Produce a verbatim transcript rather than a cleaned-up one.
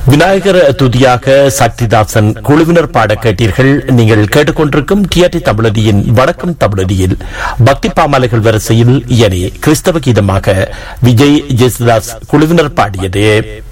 விநாயகர் துதியாக சக்திதாசன் குழுவினர் பாட கேட்டீர்கள். நீங்கள் கேட்டுக்கொண்டிருக்கும் டிஆர்டி தமிழடியின் வணக்கம் தமிழடியில் பக்தி பாமாலைகள் வரிசையில் இயனே கிறிஸ்தவ கீதமாக விஜய் ஜெயசுதாஸ் குழுவினர் பாடியது.